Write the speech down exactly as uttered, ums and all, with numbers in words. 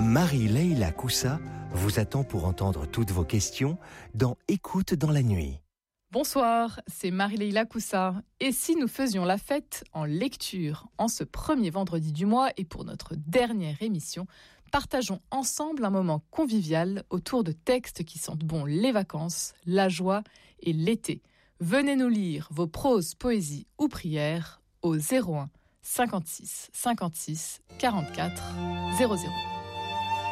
Marie-Leila Coussa vous attend pour entendre toutes vos questions dans Écoute dans la nuit. Bonsoir, c'est Marie-Leila Coussa. Et si nous faisions la fête en lecture en ce premier vendredi du mois et pour notre dernière émission, partageons ensemble un moment convivial autour de textes qui sentent bon les vacances, la joie et l'été. Venez nous lire vos proses, poésies ou prières au zéro un cinquante-six cinquante-six quarante-quatre zéro zéro.